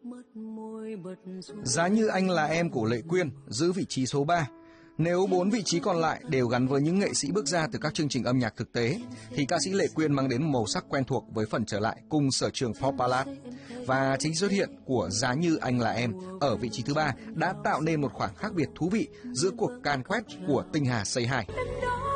Giá Như Anh Là Em của Lệ Quyên giữ vị trí số 3. Nếu 4 vị trí còn lại đều gắn với những nghệ sĩ bước ra từ các chương trình âm nhạc thực tế, thì ca sĩ Lệ Quyên mang đến một màu sắc quen thuộc với phần trở lại cùng sở trường pop ballad. Và chính xuất hiện của Giá Như Anh Là Em ở vị trí thứ 3 đã tạo nên một khoảng khác biệt thú vị giữa cuộc càn quét của Tinh Hà Say Hi.